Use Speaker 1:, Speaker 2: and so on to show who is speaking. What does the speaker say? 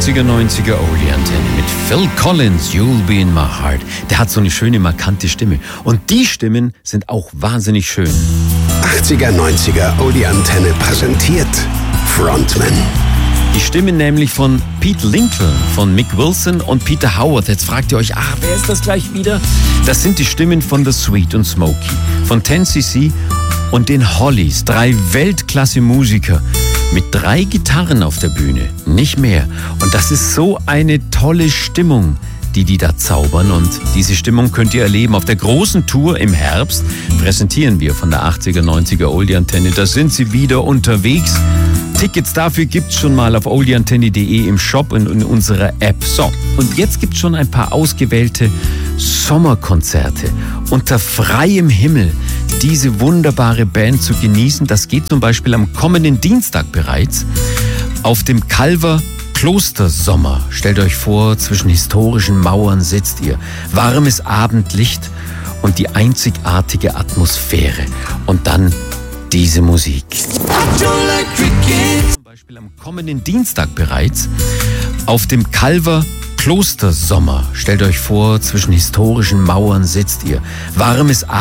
Speaker 1: 80er, 90er Oldie Antenne mit Phil Collins, You'll Be in My Heart. Der hat so eine schöne, markante Stimme. Und die Stimmen sind auch wahnsinnig schön.
Speaker 2: 80er, 90er Oldie Antenne präsentiert Frontman.
Speaker 1: Die Stimmen nämlich von Pete Lincoln, von Mick Wilson und Peter Howard. Jetzt fragt ihr euch, wer ist das gleich wieder? Das sind die Stimmen von The Sweet und Smokey, von 10cc und den Hollies. 3 Weltklasse-Musiker mit 3 Gitarren auf der Bühne, nicht mehr. Und das ist so eine tolle Stimmung, die da zaubern. Und diese Stimmung könnt ihr erleben. Auf der großen Tour im Herbst präsentieren wir von der 80er, 90er Oldie Antenne. Da sind sie wieder unterwegs. Tickets dafür gibt's schon mal auf oldieantenne.de im Shop und in unserer App. So, und jetzt gibt's schon ein paar ausgewählte Sommerkonzerte unter freiem Himmel. Diese wunderbare Band zu genießen, das geht zum Beispiel am kommenden Dienstag bereits auf dem Calver Klostersommer. Stellt euch vor, zwischen historischen Mauern sitzt ihr. Warmes Abendlicht und die einzigartige Atmosphäre. Und dann diese Musik. Zum Beispiel am kommenden Dienstag bereits auf dem Calver Klostersommer. Stellt euch vor, zwischen historischen Mauern sitzt ihr. Warmes